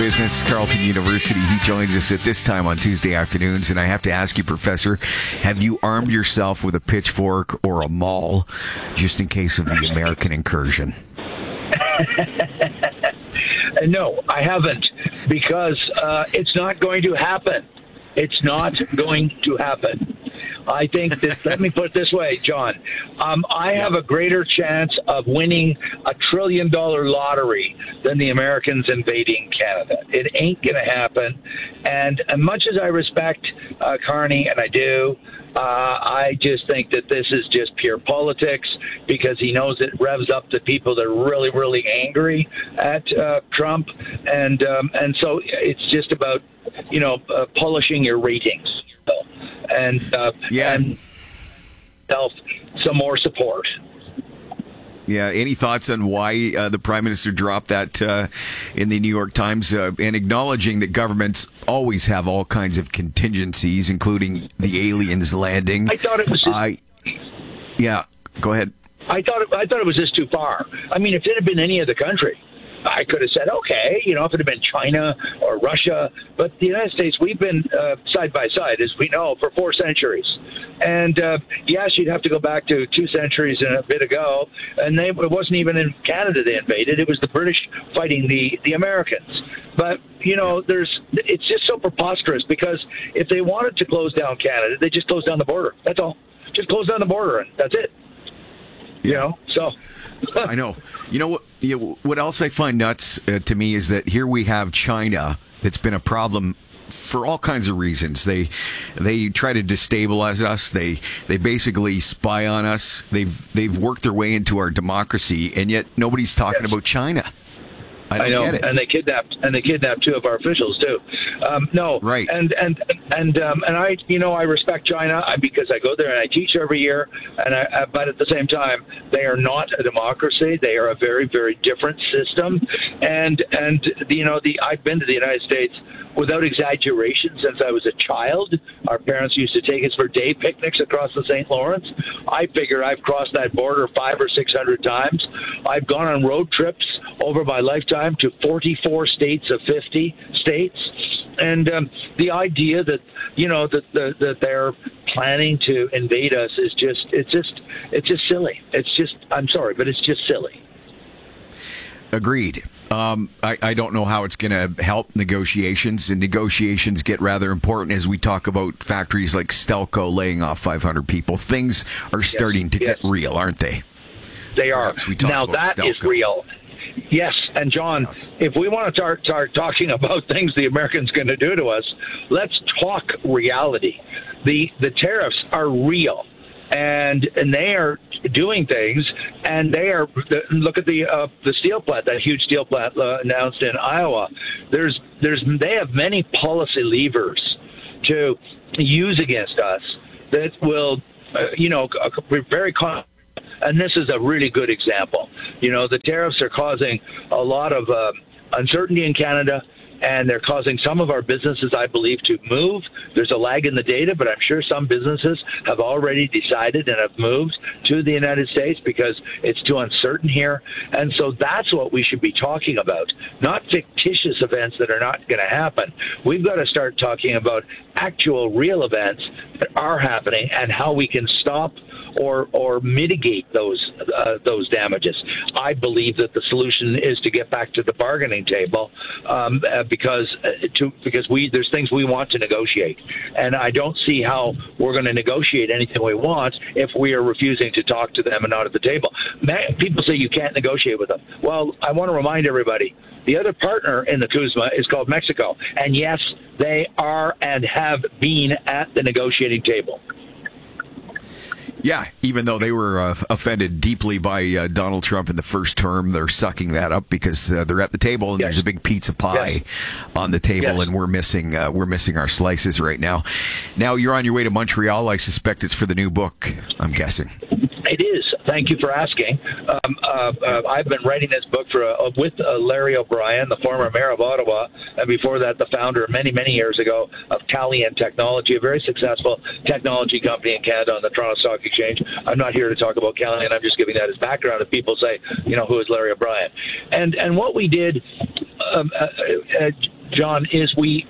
Business, Carleton University. He joins us at this time on Tuesday afternoons, and I have to ask you, Professor, have you armed yourself with a pitchfork or a maul just in case of the American incursion? No, I haven't, because it's not going to happen. It's not going to happen. I think that, let me put it this way, John. I have a greater chance of winning a $1 trillion lottery than the Americans invading Canada. It ain't going to happen. And as much as I respect Carney, and I do, I just think that this is just pure politics, because he knows it revs up the people that are really, really angry at Trump. And so it's just about, polishing your ratings. And some more support. Yeah. Any thoughts on why the Prime Minister dropped that in the New York Times, and acknowledging that governments always have all kinds of contingencies, including the aliens landing? I thought it was. Yeah. Go ahead. I thought it was just too far. I mean, if it had been any other country, I could have said, okay, if it had been China or Russia. But the United States, we've been side by side, as we know, for 4 centuries. And, yes, you'd have to go back to 2 centuries and a bit ago. And it wasn't even in Canada they invaded. It was the British fighting the Americans. But, it's just so preposterous, because if they wanted to close down Canada, they just close down the border. That's all. Just close down the border, and that's it. So... I know. What else I find nuts to me is that here we have China that's been a problem for all kinds of reasons. They try to destabilize us. They basically spy on us. They've worked their way into our democracy, and yet nobody's talking about China. I know, get it. And they kidnapped 2 of our officials too. No, right. And I respect China because I go there and I teach every year. But at the same time, they are not a democracy. They are a very, very different system. And I've been to the United States without exaggeration since I was a child. Our parents used to take us for day picnics across the St. Lawrence. I figure I've crossed that border 500 or 600 times. I've gone on road trips over my lifetime to 44 states of 50 states. And the idea that, that they're planning to invade us is it's just silly. I'm sorry, but it's just silly. Agreed. I don't know how it's going to help negotiations, and negotiations get rather important as we talk about factories like Stelco laying off 500 people. Things are starting to get real, aren't they? They are. Now that Stelco is real. Yes, and John, if we want to start talking about things the Americans going to do to us, let's talk reality. The tariffs are real, and they are doing things, and they are. Look at the steel plant, that huge steel plant announced in Iowa. They have many policy levers to use against us that will, be very. And this is a really good example. The tariffs are causing a lot of uncertainty in Canada, and they're causing some of our businesses, I believe, to move. There's a lag in the data, but I'm sure some businesses have already decided and have moved to the United States because it's too uncertain here. And so that's what we should be talking about, not fictitious events that are not going to happen. We've got to start talking about actual real events that are happening and how we can stop or mitigate those damages. I believe that the solution is to get back to the bargaining table because there's things we want to negotiate, and I don't see how we're going to negotiate anything we want if we are refusing to talk to them and not at the table. People say you can't negotiate with them. Well, I want to remind everybody, the other partner in the CUSMA is called Mexico, and yes, they are and have been at the negotiating table. Yeah, even though they were offended deeply by Donald Trump in the first term, they're sucking that up because they're at the table and there's a big pizza pie on the table, and we're missing our slices right now. Now you're on your way to Montreal. I suspect it's for the new book, I'm guessing. It is. Thank you for asking. I've been writing this book with Larry O'Brien, the former mayor of Ottawa, and before that, the founder many, many years ago of Calian Technology, a very successful technology company in Canada on the Toronto Stock Exchange. I'm not here to talk about Calian. I'm just giving that as background if people say, who is Larry O'Brien? And what we did John, is we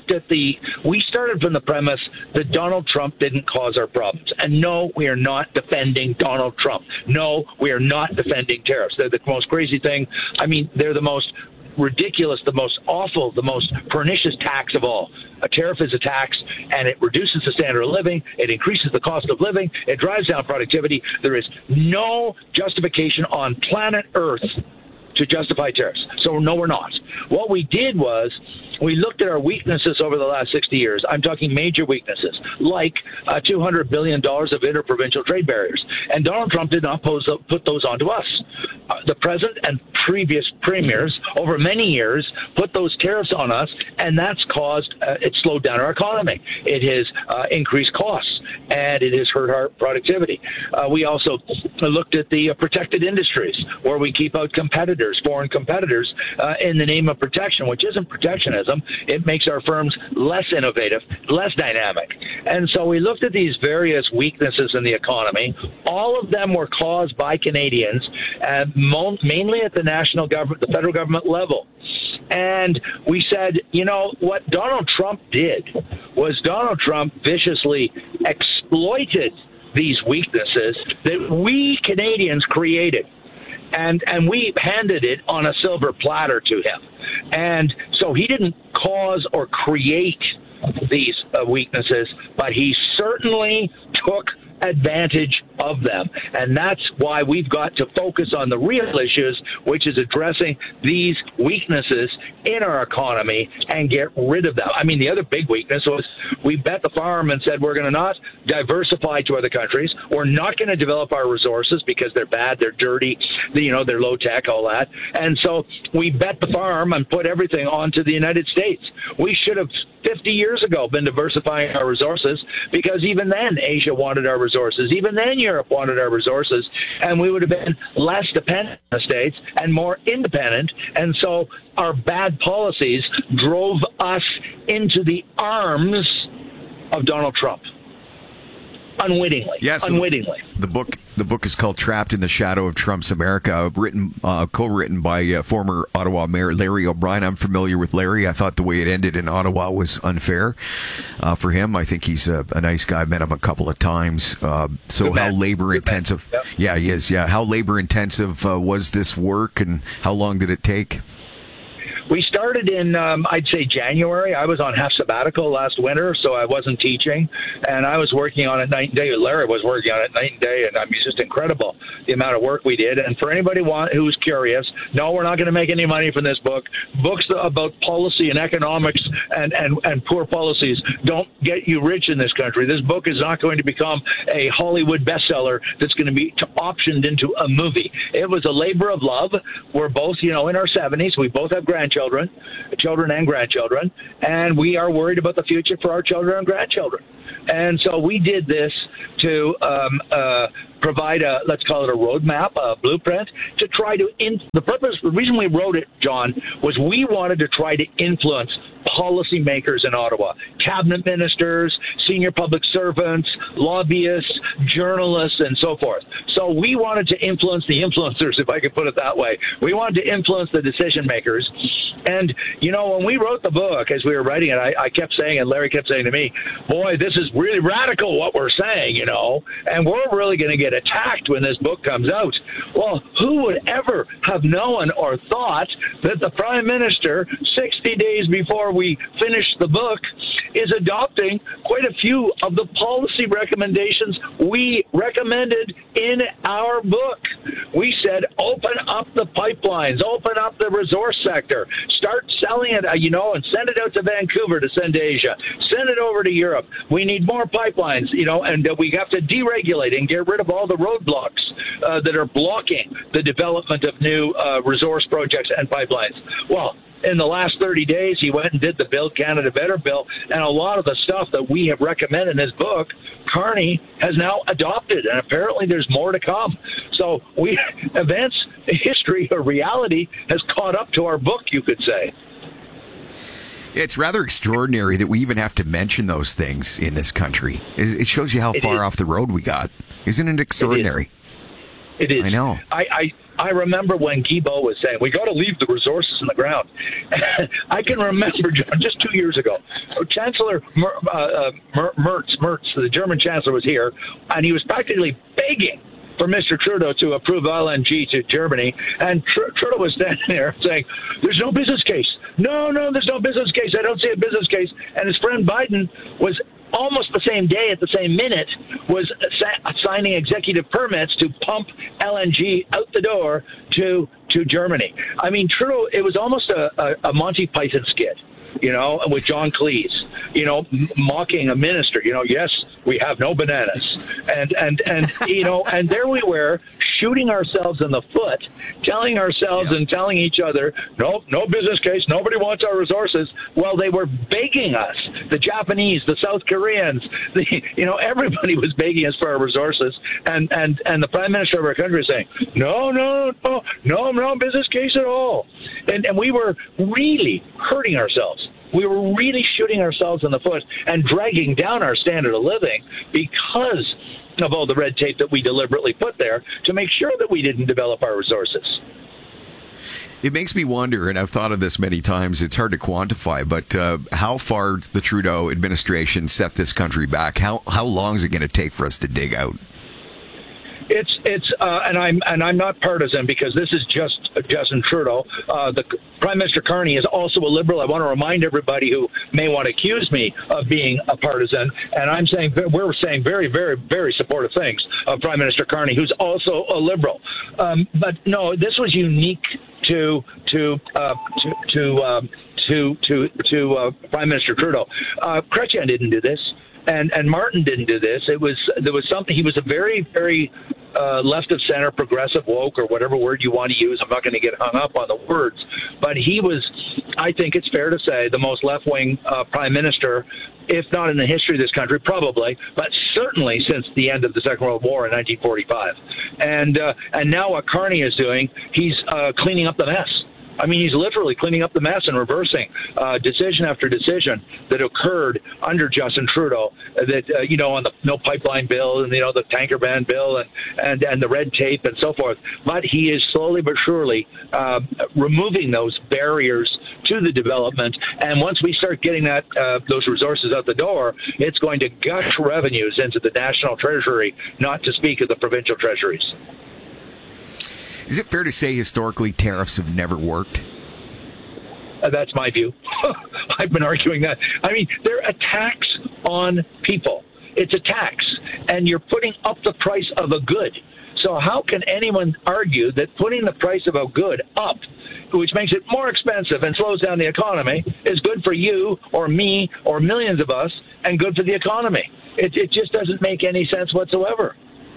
started from the premise that Donald Trump didn't cause our problems. And no, we are not defending Donald Trump. No, we are not defending tariffs. They're the most crazy thing. I mean, they're the most ridiculous, the most awful, the most pernicious tax of all. A tariff is a tax, and it reduces the standard of living. It increases the cost of living. It drives down productivity. There is no justification on planet Earth to justify tariffs. So, no, we're not. What we did was we looked at our weaknesses over the last 60 years. I'm talking major weaknesses, like $200 billion of interprovincial trade barriers. And Donald Trump did not put those onto us. The present and previous premiers over many years put those tariffs on us, and that's caused it slowed down our economy. It has increased costs, and it has hurt our productivity. We also looked at the protected industries, where we keep out competitors, foreign competitors, in the name of protection, which isn't protectionism. It makes our firms less innovative, less dynamic. And so we looked at these various weaknesses in the economy. All of them were caused by Canadians, mainly at the national government, the federal government level. And we said, you know, what Donald Trump did was Donald Trump viciously exploited these weaknesses that we Canadians created. And we handed it on a silver platter to him. And so he didn't cause or create these weaknesses, but he certainly took advantage of them. And that's why we've got to focus on the real issues, which is addressing these weaknesses in our economy and get rid of them. I mean, the other big weakness was we bet the farm and said we're going to not diversify to other countries. We're not going to develop our resources because they're bad, they're dirty, they're low tech, all that. And so we bet the farm and put everything onto the United States. We should have 50 years ago been diversifying our resources, because even then Asia wanted our resources. Even then Europe wanted our resources, and we would have been less dependent on the States and more independent. And so our bad policies drove us into the arms of Donald Trump. Unwittingly. Yes. Unwittingly. The book is called Trapped in the Shadow of Trump's America, co-written by former Ottawa Mayor Larry O'Brien. I'm familiar with Larry. I thought the way it ended in Ottawa was unfair for him. I think he's a nice guy. I've met him a couple of times. So how labor-intensive... Yep. Yeah, he is. Yeah. How labor-intensive was this work, and how long did it take? We started in, I'd say, January. I was on half sabbatical last winter, so I wasn't teaching, and I was working on it night and day. Larry was working on it night and day, and I mean, it's just incredible the amount of work we did. And for anybody who's curious, no, we're not going to make any money from this book. Books about policy and economics and poor policies don't get you rich in this country. This book is not going to become a Hollywood bestseller that's going to be optioned into a movie. It was a labor of love. We're both, in our 70s. We both have children and grandchildren, and we are worried about the future for our children and grandchildren. And so we did this to provide let's call it a roadmap, a blueprint, to try to, the reason we wrote it, John, was we wanted to try to influence policymakers in Ottawa, cabinet ministers, senior public servants, lobbyists, journalists, and so forth. So we wanted to influence the influencers, if I could put it that way. We wanted to influence the decision makers. And, when we wrote the book, as we were writing it, I kept saying, and Larry kept saying to me, boy, this is really radical what we're saying, and we're really going to get attacked when this book comes out. Well, who would ever have known or thought that the Prime Minister, 60 days before we finished the book, is adopting quite a few of the policy recommendations we recommended in our book. We said, open up the pipelines, open up the resource sector, start selling it, and send it out to Vancouver to send to Asia, send it over to Europe. We need more pipelines, and we have to deregulate and get rid of all the roadblocks that are blocking the development of new resource projects and pipelines. Well, in the last 30 days, he went and did the Build Canada Better bill, and a lot of the stuff that we have recommended in his book, Carney has now adopted, and apparently there's more to come. So history or reality has caught up to our book, you could say. It's rather extraordinary that we even have to mention those things in this country. It shows you how far off the road we got. Isn't it extraordinary? It is. I know. I remember when Guilbeault was saying, we got to leave the resources in the ground. I can remember just 2 years ago, Chancellor Merz, the German Chancellor, was here, and he was practically begging for Mr. Trudeau to approve LNG to Germany, and Trudeau was standing there saying, there's no business case. No, there's no business case. I don't see a business case. And his friend Biden was almost the same day, at the same minute, was signing executive permits to pump LNG out the door to Germany. I mean, Trudeau, it was almost a Monty Python skit, with John Cleese, mocking a minister, yes, we have no bananas. And and there we were, shooting ourselves in the foot, telling ourselves and telling each other, no business case, nobody wants our resources. Well, they were begging us, the Japanese, the South Koreans, everybody was begging us for our resources. And the Prime Minister of our country was saying, no business case at all. And we were really hurting ourselves. We were really shooting ourselves in the foot and dragging down our standard of living because of all the red tape that we deliberately put there to make sure that we didn't develop our resources. It makes me wonder, and I've thought of this many times, it's hard to quantify, but how far the Trudeau administration set this country back? How long is it going to take for us to dig out? And I'm not partisan because this is just Justin Trudeau. The Prime Minister Carney is also a Liberal. I want to remind everybody who may want to accuse me of being a partisan, and we're saying very, very, very supportive things of Prime Minister Carney, who's also a Liberal. But no, this was unique to Prime Minister Trudeau. Chrétien didn't do this. And Martin didn't do this. There was something. He was a very, very left of center, progressive, woke, or whatever word you want to use. I'm not going to get hung up on the words, but he was, I think it's fair to say, the most left-wing prime minister, if not in the history of this country, probably, but certainly since the end of the Second World War in 1945. And now what Carney is doing, he's cleaning up the mess. I mean, he's literally cleaning up the mess and reversing decision after decision that occurred under Justin Trudeau. That on the no pipeline bill and the tanker ban bill and the red tape and so forth. But he is slowly but surely removing those barriers to the development. And once we start getting those resources out the door, it's going to gush revenues into the national treasury, not to speak of the provincial treasuries. Is it fair to say historically tariffs have never worked? That's my view. I've been arguing that. I mean, they're a tax on people. It's a tax, and you're putting up the price of a good. So how can anyone argue that putting the price of a good up, which makes it more expensive and slows down the economy, is good for you or me or millions of us and good for the economy? It just doesn't make any sense whatsoever.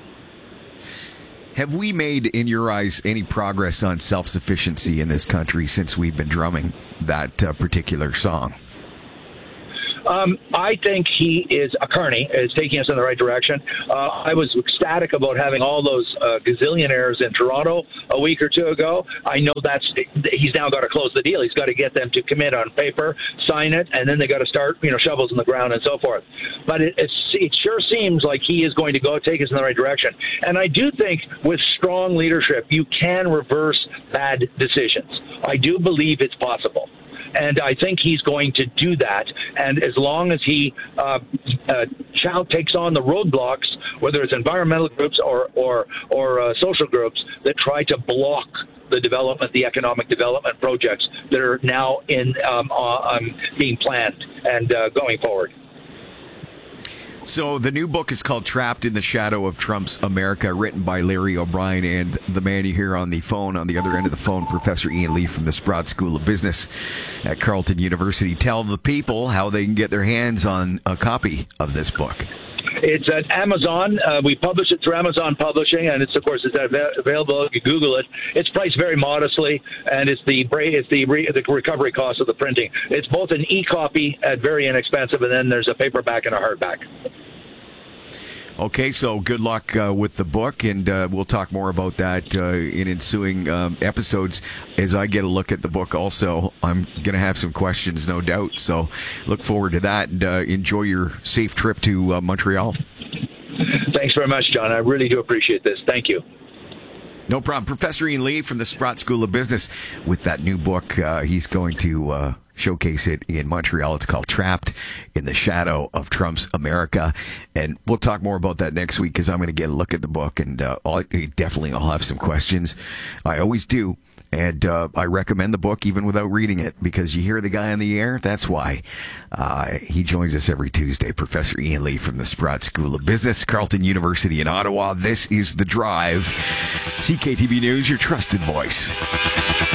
Have we made, in your eyes, any progress on self-sufficiency in this country since we've been drumming that particular song? I think Carney is taking us in the right direction. I was ecstatic about having all those gazillionaires in Toronto a week or two ago. I know he's now got to close the deal. He's got to get them to commit on paper, sign it, and then they got to start, shovels in the ground and so forth. But it sure seems like he is going to take us in the right direction. And I do think with strong leadership, you can reverse bad decisions. I do believe it's possible. And I think he's going to do that. And as long as he takes on the roadblocks, whether it's environmental groups or social groups that try to block the economic development projects that are now being planned and going forward. So the new book is called Trapped in the Shadow of Trump's America, written by Larry O'Brien, and the man you hear on the phone, on the other end of the phone, Professor Ian Lee from the Sprott School of Business at Carleton University. Tell the people how they can get their hands on a copy of this book. It's at Amazon. We publish it through Amazon Publishing, and it's available. If you Google it, it's priced very modestly, and it's the recovery cost of the printing. It's both an e-copy at very inexpensive, and then there's a paperback and a hardback. Okay, so good luck with the book, and we'll talk more about that in ensuing episodes. As I get a look at the book also, I'm going to have some questions, no doubt, so look forward to that, and enjoy your safe trip to Montreal. Thanks very much, John. I really do appreciate this. Thank you. No problem. Professor Ian Lee from the Sprott School of Business with that new book. He's going to showcase it in Montreal. It's called Trapped in the Shadow of Trump's America. And we'll talk more about that next week because I'm going to get a look at the book, and I'll have some questions. I always do. And I recommend the book even without reading it, because you hear the guy on the air. That's why. He joins us every Tuesday, Professor Ian Lee from the Sprott School of Business, Carleton University in Ottawa. This is The Drive. CKTB News, your trusted voice.